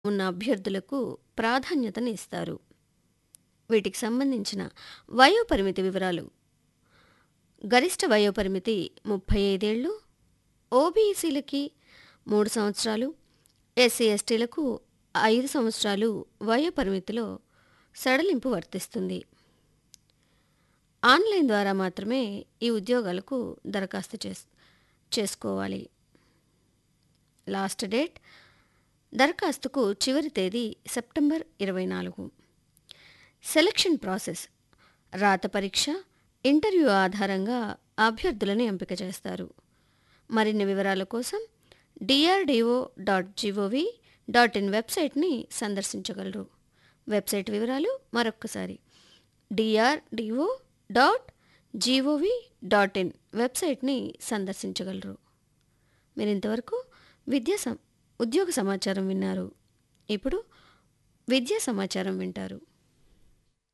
ఉన్న అభ్యర్థులకు ప్రాధాన్యతని ఇస్తారు. వీటికి సంబంధించిన వయోపరిమితి వివరాలు: గరిష్ట వయోపరిమితి 35 ఏళ్ళు, ఓబీసీలకి 3 సంవత్సరాలు, ఎస్సీ ఎస్టీలకు 5 సంవత్సరాలు వయోపరిమితిలో సడలింపు వర్తిస్తుంది. ఆన్లైన్ ద్వారా మాత్రమే ఈ ఉద్యోగాలకు దరఖాస్తు చేసుకోవాలి. లాస్ట్ డేట్ దరఖాస్తుకు చివరి తేదీ సెప్టెంబర్ 24. సెలక్షన్ ప్రాసెస్: రాత పరీక్ష, ఇంటర్వ్యూ ఆధారంగా అభ్యర్థులను ఎంపిక చేస్తారు. మరిన్ని వివరాల కోసం DRDO.gov.in వెబ్సైట్ని సందర్శించగలరు. వెబ్సైట్ వివరాలు మరొక్కసారి DRDO.gov.in వెబ్సైట్ని సందర్శించగలరు. మీరు ఇంతవరకు ఉద్యోగ సమాచారం విన్నారు. ఇప్పుడు విద్యా సమాచారం వింటారు.